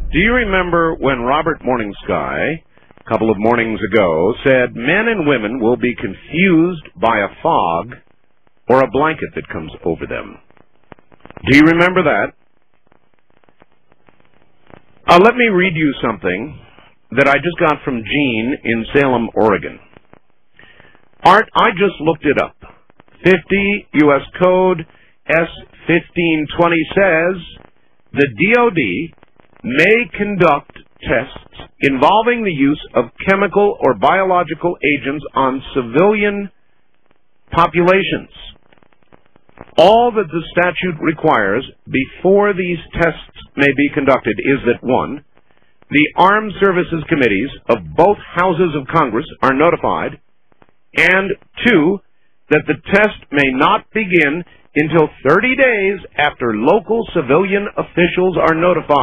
Do you remember when Robert Morningsky, a couple of mornings ago, said men and women will be confused by a fog or a blanket that comes over them? Do you remember that? Let me read you something that I just got from Gene in Salem, Oregon. Art, I just looked it up. 50 U.S. Code S-1520 says the DOD may conduct tests involving the use of chemical or biological agents on civilian populations. All that the statute requires before these tests may be conducted is that, 1, the Armed Services Committees of both houses of Congress are notified, and 2, that the test may not begin until 30 days after local civilian officials are notified.